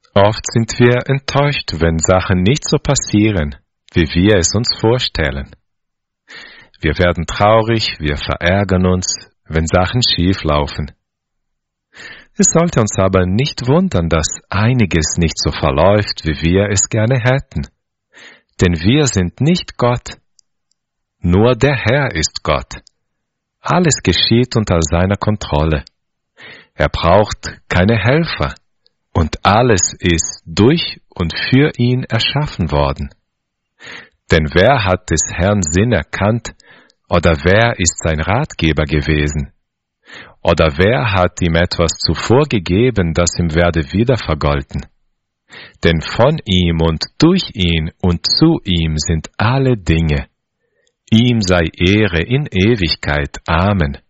Oft sind wir enttäuscht, wenn Sachen nicht so passieren, wie wir es uns vorstellen. Wir werden traurig, wir verärgern uns, wenn Sachen schief laufen. Es sollte uns aber nicht wundern, dass einiges nicht so verläuft, wie wir es gerne hätten. Denn wir sind nicht Gott. Nur der Herr ist Gott. Alles geschieht unter seiner Kontrolle. Er braucht keine Helfer. Und alles ist durch und für ihn erschaffen worden. Denn wer hat des Herrn Sinn erkannt, oder wer ist sein Ratgeber gewesen? Oder wer hat ihm etwas zuvor gegeben, das ihm werde wieder vergolten? Denn von ihm und durch ihn und zu ihm sind alle Dinge. Ihm sei Ehre in Ewigkeit. Amen.